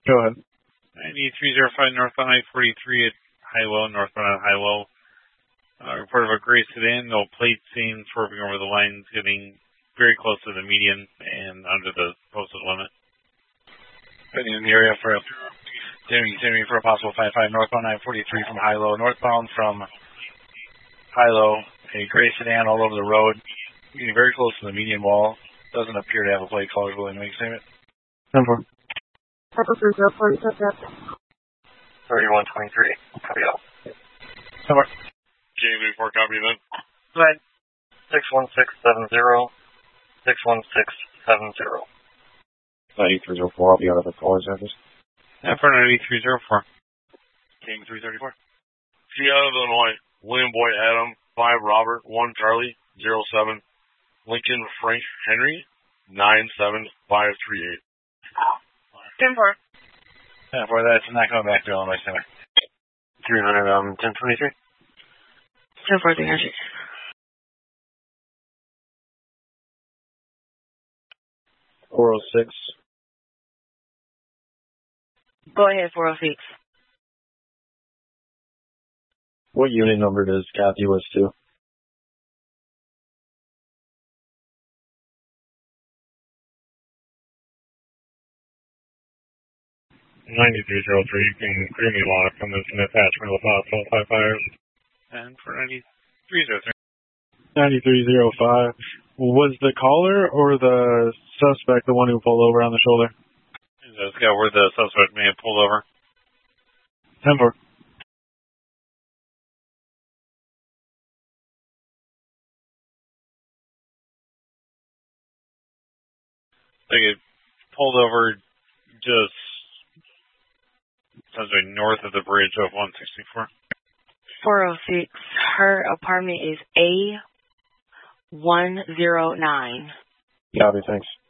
Go ahead. 9305 northbound I-43 at Hilo, northbound on Hilo. Report of a gray sedan, no plate seen, swerving over the lines, getting very close to the median and under the posted limit. In the area for a possible 55 northbound I-43 from Hilo, northbound from Hilo, a gray sedan all over the road, getting very close to the median wall. Doesn't appear to have a plate color. Willing to make a statement. 10-4. 3123. Copy out. 10-4. James 84, copy then. Go ahead. 61670. 61670. 9304, I'll be out of the caller service. Yeah, for 9304. King 334. Seattle, Illinois. William Boy Adam, 5 Robert, 1 Charlie, 07. Lincoln Frank Henry, 97538. 10-4. 10-4, that's not coming back to Illinois Center. 1023. 10-4, 300. 406. Go ahead, 406. What unit number does Kathy list to? 9303, you can clear me lock on this attachment with all 5 fires. And for 9303. 9305. Was the caller or the suspect the one who pulled over on the shoulder? Let's go where the suspect may have pulled over. 10-4. They get pulled over just essentially north of the bridge of 164. 406. Her apartment is A109. Copy, thanks.